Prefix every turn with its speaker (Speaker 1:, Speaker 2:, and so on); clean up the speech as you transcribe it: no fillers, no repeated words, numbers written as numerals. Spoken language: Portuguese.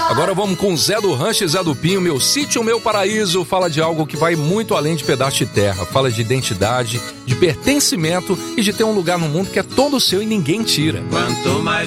Speaker 1: Agora vamos com Zé do Rancho e Zé do Pinho. Meu sítio, meu paraíso, fala de algo que vai muito além de pedaço de terra. Fala de identidade, de pertencimento e de ter um lugar no mundo que é todo seu e ninguém tira.
Speaker 2: Quanto mais